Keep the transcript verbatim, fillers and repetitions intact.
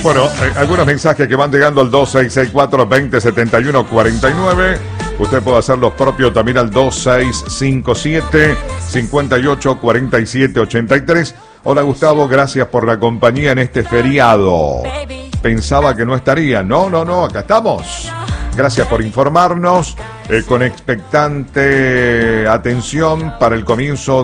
Bueno, eh, algunos mensajes que van llegando al dos seis seis cuatro, veinte, setenta y uno, cuarenta y nueve. Usted puede hacer los propios también al dos seis cinco siete, cincuenta y ocho, cuarenta y siete, ochenta y tres. Hola Gustavo, gracias por la compañía en este feriado. Pensaba que no estaría. No, no, no, acá estamos. Gracias por informarnos, eh, con expectante atención para el comienzo